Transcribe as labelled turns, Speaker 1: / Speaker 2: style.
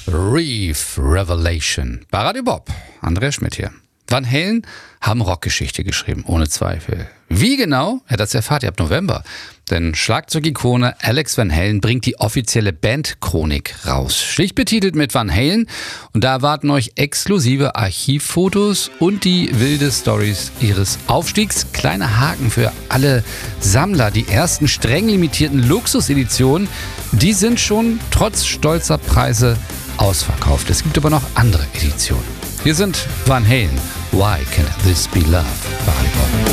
Speaker 1: Reef Revelation. Bei Radio Bob. Andrea Schmidt hier. Van Halen haben Rockgeschichte geschrieben, ohne Zweifel. Wie genau? Ja, das erfahrt ihr ab November. Denn Schlagzeugikone Alex Van Halen bringt die offizielle Bandchronik raus. Schlicht betitelt mit Van Halen. Und da erwarten euch exklusive Archivfotos und die wilde Stories ihres Aufstiegs. Kleiner Haken für alle Sammler. Die ersten streng limitierten Luxuseditionen, die sind schon trotz stolzer Preise ausverkauft. Es gibt aber noch andere Editionen. Hier sind Van Halen. Why Can't This Be Love?